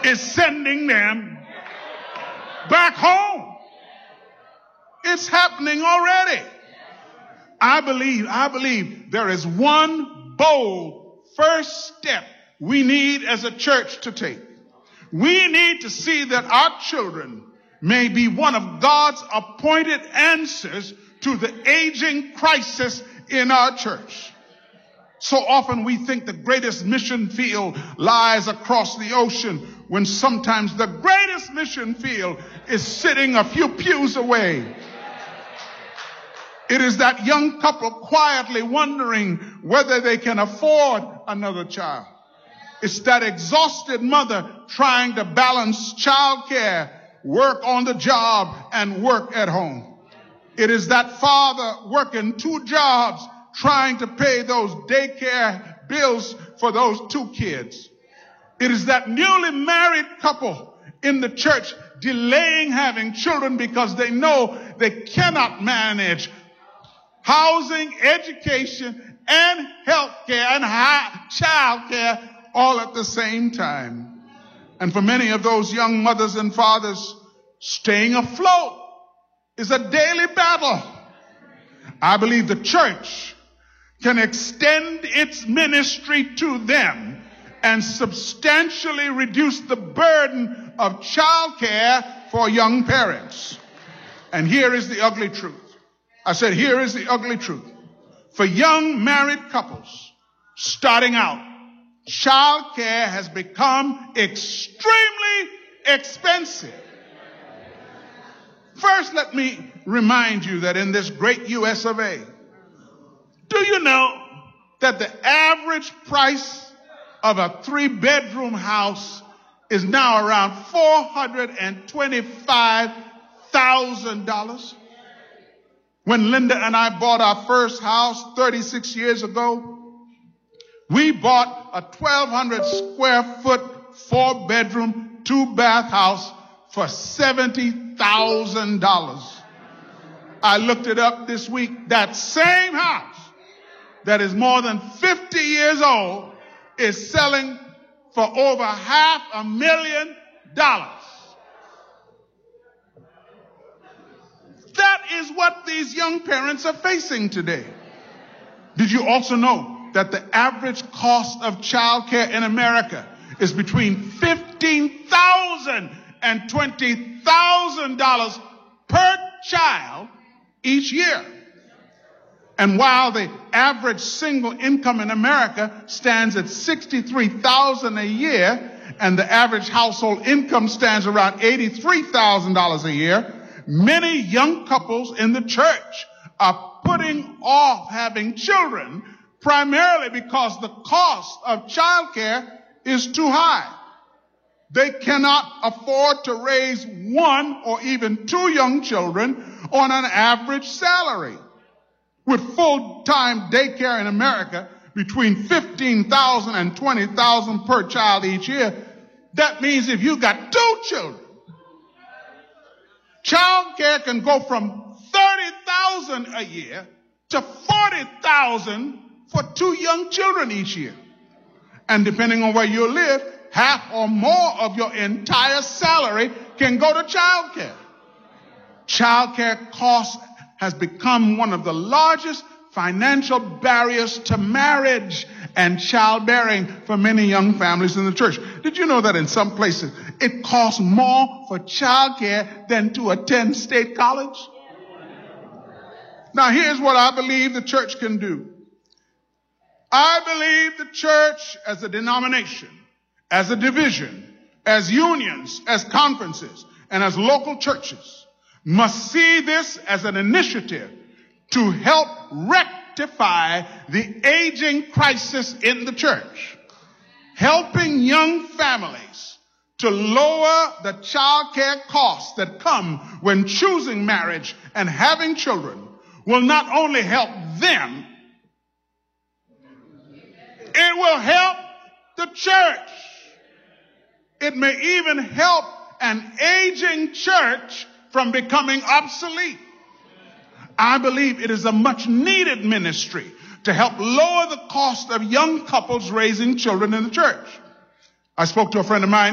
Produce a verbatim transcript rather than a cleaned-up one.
is sending them back home. It's happening already. I believe, I believe there is one bold first step we need as a church to take. We need to see that our children may be one of God's appointed answers to the aging crisis in our church. So often we think the greatest mission field lies across the ocean, when sometimes the greatest mission field is sitting a few pews away. It is that young couple quietly wondering whether they can afford another child. It's that exhausted mother trying to balance childcare, work on the job, and work at home. It is that father working two jobs trying to pay those daycare bills for those two kids. It is that newly married couple in the church delaying having children because they know they cannot manage housing, education, and health care and child care all at the same time. And for many of those young mothers and fathers, staying afloat is a daily battle. I believe the church can extend its ministry to them and substantially reduce the burden of child care for young parents. And here is the ugly truth. I said, here is the ugly truth. For young married couples starting out, child care has become extremely expensive. First, let me remind you that in this great U S of A, do you know that the average price of a three-bedroom house is now around four hundred twenty-five thousand dollars? When Linda and I bought our first house thirty-six years ago, we bought a twelve hundred square foot, four-bedroom, two-bath house for seventy thousand dollars. I looked it up this week. That same house that is more than fifty years old is selling for over half a million dollars. That is what these young parents are facing today. Did you also know that the average cost of child care in America is between fifteen thousand dollars and twenty thousand dollars per child each year? And while the average single income in America stands at sixty-three thousand dollars a year, and the average household income stands around eighty-three thousand dollars a year, many young couples in the church are putting off having children primarily because the cost of childcare is too high. They cannot afford to raise one or even two young children on an average salary. With full-time daycare in America between fifteen thousand dollars and twenty thousand dollars per child each year, that means if you got two children, child care can go from thirty thousand dollars a year to forty thousand dollars for two young children each year. And depending on where you live, half or more of your entire salary can go to child care. Child care costs has become one of the largest financial barriers to marriage and childbearing for many young families in the church. Did you know that in some places it costs more for child care than to attend state college? Now here's what I believe the church can do. I believe the church as a denomination, as a division, as unions, as conferences, and as local churches must see this as an initiative to help rectify the aging crisis in the church. Helping young families to lower the child care costs that come when choosing marriage and having children will not only help them, it will help the church. It may even help an aging church from becoming obsolete. I believe it is a much needed ministry to help lower the cost of young couples raising children in the church. I spoke to a friend of mine